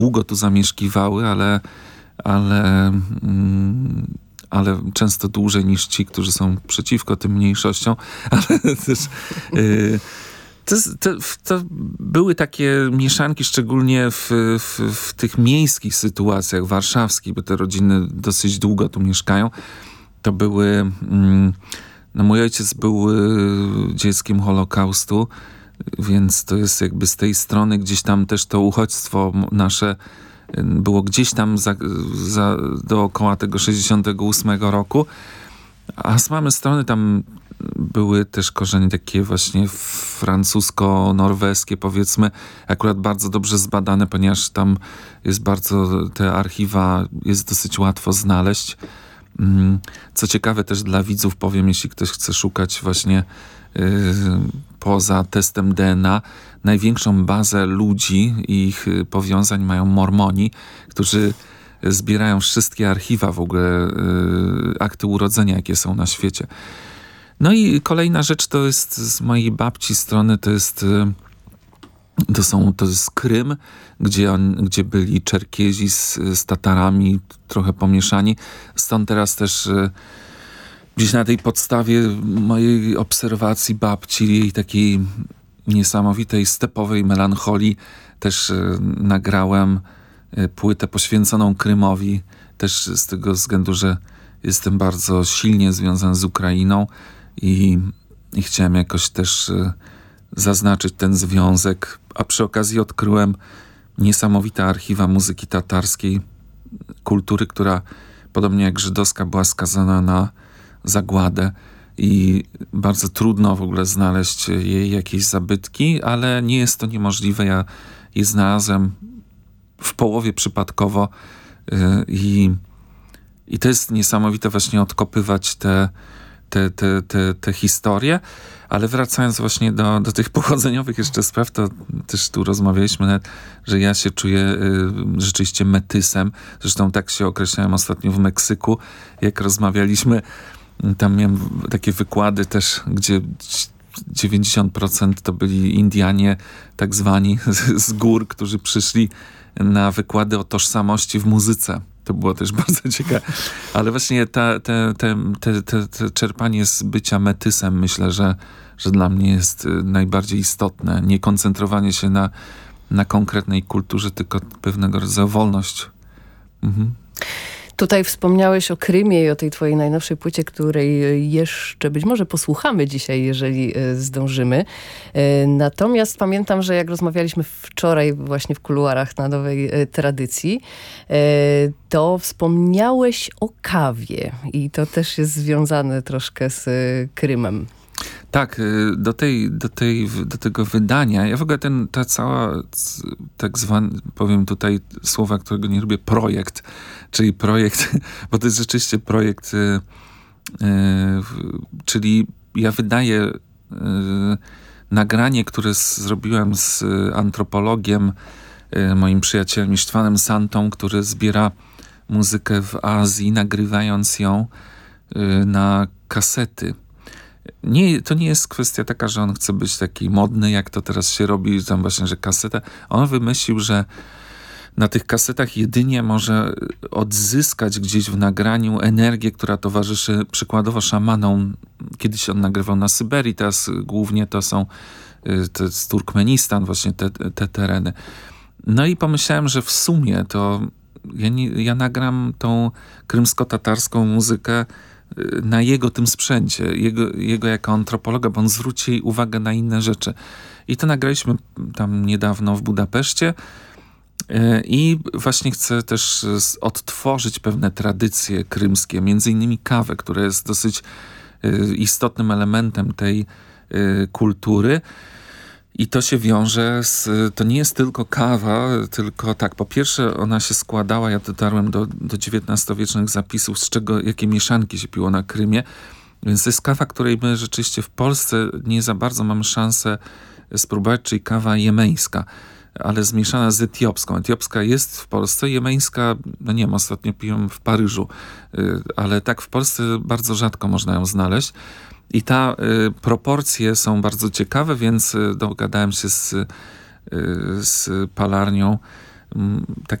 długo tu zamieszkiwały, ale często dłużej niż ci, którzy są przeciwko tym mniejszościom, ale też to były takie mieszanki, szczególnie w tych miejskich sytuacjach warszawskich, bo te rodziny dosyć długo tu mieszkają. To były... No mój ojciec był dzieckiem Holokaustu, więc to jest jakby z tej strony gdzieś tam też to uchodźstwo nasze było gdzieś tam dookoła tego 68 roku. A z mamy strony tam były też korzenie takie właśnie francusko-norweskie, powiedzmy, akurat bardzo dobrze zbadane, ponieważ tam jest bardzo, te archiwa jest dosyć łatwo znaleźć. Co ciekawe też dla widzów powiem, jeśli ktoś chce szukać właśnie poza testem DNA, największą bazę ludzi i ich powiązań mają Mormoni, którzy zbierają wszystkie archiwa w ogóle, akty urodzenia, jakie są na świecie. No i kolejna rzecz to jest z mojej babci strony, to jest Krym, gdzie byli Czerkiezi z Tatarami, trochę pomieszani. Stąd teraz też gdzieś na tej podstawie mojej obserwacji babci, jej takiej niesamowitej stepowej melancholii, też nagrałem płytę poświęconą Krymowi, też z tego względu, że jestem bardzo silnie związany z Ukrainą i chciałem jakoś też zaznaczyć ten związek, a przy okazji odkryłem niesamowite archiwa muzyki tatarskiej, kultury, która podobnie jak żydowska była skazana na zagładę i bardzo trudno w ogóle znaleźć jej jakieś zabytki, ale nie jest to niemożliwe. Ja je znalazłem w połowie przypadkowo i to jest niesamowite właśnie odkopywać te historie, ale wracając właśnie do tych pochodzeniowych jeszcze spraw, to też tu rozmawialiśmy nawet, że ja się czuję rzeczywiście metysem. Zresztą tak się określałem ostatnio w Meksyku, jak rozmawialiśmy. Tam miałem takie wykłady też, gdzie 90% to byli Indianie tak zwani z gór, którzy przyszli na wykłady o tożsamości w muzyce. To było też bardzo ciekawe. Ale właśnie te czerpanie z bycia metysem myślę, że dla mnie jest najbardziej istotne. Nie koncentrowanie się na konkretnej kulturze, tylko pewnego rodzaju wolność. Mhm. Tutaj wspomniałeś o Krymie i o tej twojej najnowszej płycie, której jeszcze być może posłuchamy dzisiaj, jeżeli zdążymy. Natomiast pamiętam, że jak rozmawialiśmy wczoraj właśnie w kuluarach na Nowej Tradycji, to wspomniałeś o kawie i to też jest związane troszkę z Krymem. Tak, do tego wydania, ja w ogóle ta cała, tak zwany, powiem tutaj słowa, którego nie lubię, projekt, czyli projekt, bo to jest rzeczywiście projekt, czyli ja wydaję nagranie, które zrobiłem z antropologiem, moim przyjacielem Istvanem Santą, który zbiera muzykę w Azji, nagrywając ją na kasety. To nie jest kwestia taka, że on chce być taki modny, jak to teraz się robi, tam właśnie, że kaseta. On wymyślił, że na tych kasetach jedynie może odzyskać gdzieś w nagraniu energię, która towarzyszy przykładowo szamanom. Kiedyś on nagrywał na Syberii, teraz głównie to jest Turkmenistan, właśnie te tereny. No i pomyślałem, że w sumie to ja nagram tą krymsko-tatarską muzykę na jego tym sprzęcie, jego jako antropologa, bo on zwróci uwagę na inne rzeczy. I to nagraliśmy tam niedawno w Budapeszcie i właśnie chcę też odtworzyć pewne tradycje krymskie, między innymi kawę, która jest dosyć istotnym elementem tej kultury. I to się wiąże to nie jest tylko kawa, tylko tak, po pierwsze ona się składała, ja dotarłem do XIX-wiecznych zapisów, jakie mieszanki się piło na Krymie, więc to jest kawa, której my rzeczywiście w Polsce nie za bardzo mamy szansę spróbować, czyli kawa jemeńska, ale zmieszana z etiopską. Etiopska jest w Polsce, jemeńska, no nie wiem, ostatnio piłem w Paryżu, ale tak w Polsce bardzo rzadko można ją znaleźć. I proporcje są bardzo ciekawe, więc dogadałem się z palarnią, tak